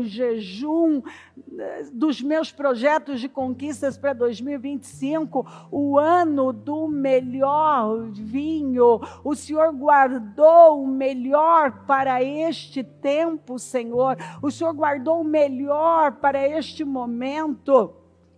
meu jejum, dos meus projetos de conquistas para 2025, o ano do melhor vinho. O Senhor guardou o melhor para este tempo, Senhor. O Senhor guardou o melhor para este momento.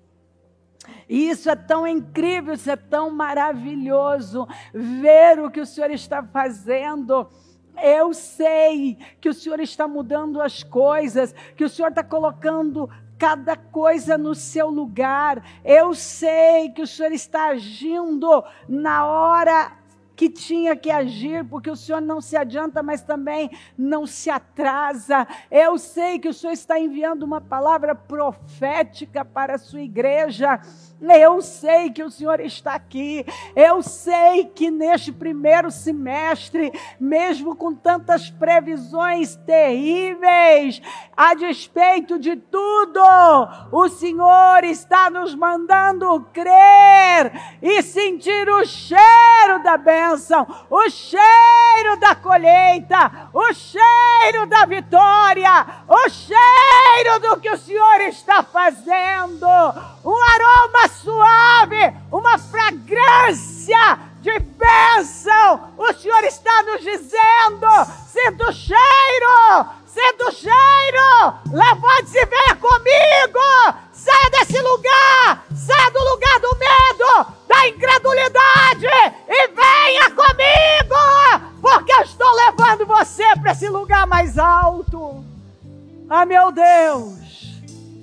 E isso é tão incrível, isso é tão maravilhoso, ver o que o Senhor está fazendo. Eu sei que o Senhor está mudando as coisas, que o Senhor está colocando cada coisa no seu lugar. Eu sei que o Senhor está agindo na hora que tinha que agir, porque o Senhor não se adianta, mas também não se atrasa. Eu sei que o Senhor está enviando uma palavra profética para a sua igreja. Eu sei que o Senhor está aqui. Eu sei que neste primeiro semestre, mesmo com tantas previsões terríveis, a despeito de tudo, o Senhor está nos mandando crer e sentir o cheiro da bênção, o cheiro da colheita, o cheiro da vitória, o cheiro do que o Senhor está fazendo. Um aroma suave, uma fragrância de bênção. O Senhor está nos dizendo: sinta o cheiro, sinta o cheiro. Levante-se e venha comigo. Saia desse lugar, saia do lugar do medo, da incredulidade e venha comigo, porque eu estou levando você para esse lugar mais alto. Ah, meu Deus,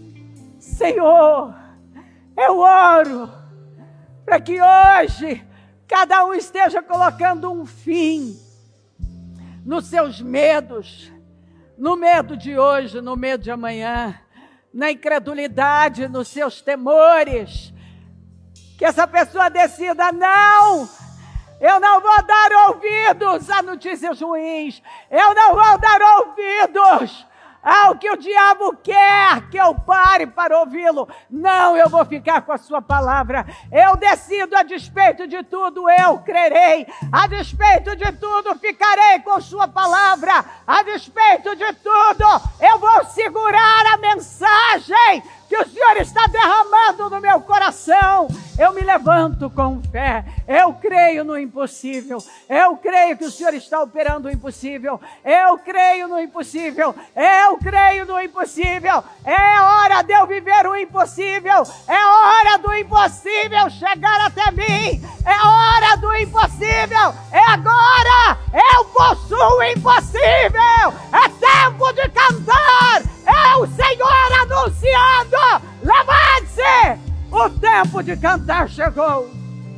Senhor, eu oro para que hoje cada um esteja colocando um fim nos seus medos, no medo de hoje, no medo de amanhã, na incredulidade, nos seus temores. Que essa pessoa decida: não, eu não vou dar ouvidos a notícias ruins, eu não vou dar ouvidos ao que o diabo quer que eu pare para ouvi-lo. Não, eu vou ficar com a sua palavra. Eu decido, a despeito de tudo, eu crerei. A despeito de tudo, ficarei com sua palavra. A despeito de tudo, eu vou segurar a mensagem que o Senhor está derramando no meu coração. Eu me levanto com fé. Eu creio no impossível. Eu creio que o Senhor está operando o impossível. Eu creio no impossível. Eu creio no impossível. É hora de eu viver o impossível. É hora do impossível chegar até mim. É hora do impossível. É agora. Eu possuo o impossível. É tempo de cantar. É o Senhor anunciando: levante-se! O tempo de cantar chegou.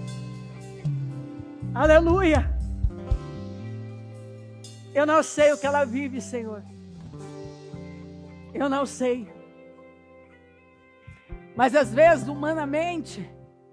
Aleluia! Eu não sei o que ela vive, Senhor. Eu não sei. Mas às vezes, humanamente,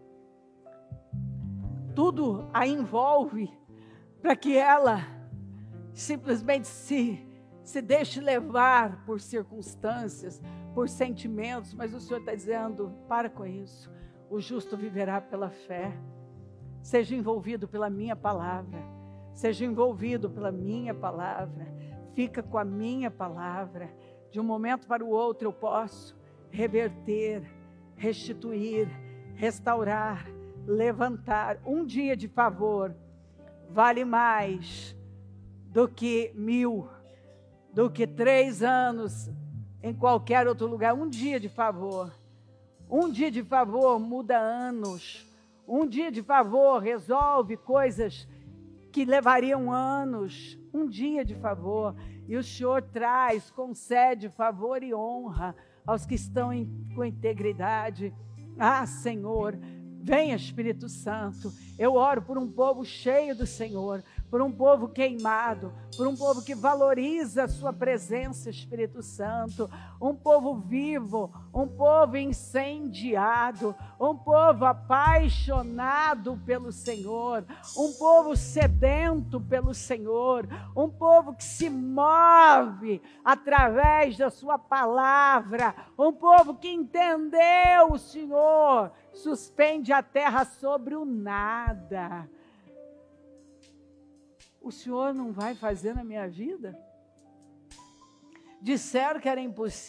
tudo a envolve para que ela simplesmente se deixe levar por circunstâncias, por sentimentos, mas o Senhor está dizendo: para com isso. O justo viverá pela fé. Seja envolvido pela minha palavra. Seja envolvido pela minha palavra. Fica com a minha palavra. De um momento para o outro eu posso reverter, restituir, restaurar, levantar. Um dia de favor vale mais do que 1000, do que 3 anos em qualquer outro lugar. Um dia de favor. Um dia de favor muda anos. Um dia de favor resolve coisas que levariam anos. Um dia de favor. E o Senhor traz, concede favor e honra aos que estão com integridade. Ah, Senhor, venha, Espírito Santo. Eu oro por um povo cheio do Senhor, por um povo queimado, por um povo que valoriza a sua presença, Espírito Santo, um povo vivo, um povo incendiado, um povo apaixonado pelo Senhor, um povo sedento pelo Senhor, um povo que se move através da sua palavra, um povo que entendeu o Senhor, suspende a terra sobre o nada. O Senhor não vai fazer na minha vida? Disseram que era impossível.